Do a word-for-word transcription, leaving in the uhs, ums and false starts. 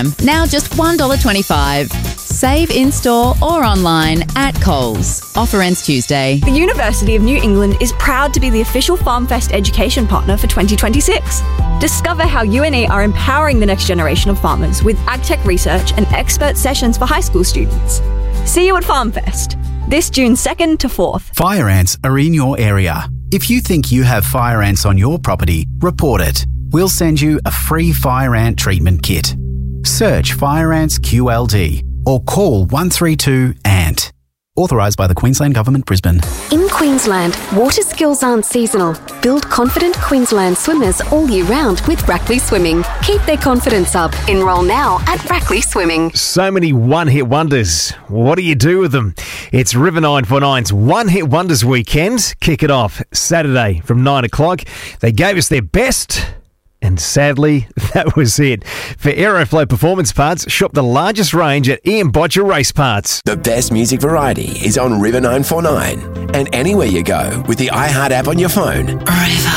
kilogram, now just one dollar twenty-five. Save in-store or online at Coles. Offer ends Tuesday. The University of New England is proud to be the official FarmFest education partner for twenty twenty-six. Discover how U N E are empowering the next generation of farmers with agtech research and expert sessions for high school students. See you at FarmFest, this June second to fourth. Fire ants are in your area. If you think you have fire ants on your property, report it. We'll send you a free fire ant treatment kit. Search Fire Ants Q L D or call one three two A N T. Authorised by the Queensland Government, Brisbane. In Queensland, water skills aren't seasonal. Build confident Queensland swimmers all year round with Brackley Swimming. Keep their confidence up. Enrol now at Brackley Swimming. So many one-hit wonders. What do you do with them? It's River nine four nine's One-Hit Wonders weekend. Kick it off Saturday from nine o'clock. They gave us their best, and sadly, that was it. For Aeroflow Performance Parts, shop the largest range at Ian Botcher Race Parts. The best music variety is on River nine four nine. And anywhere you go with the iHeart app on your phone. River.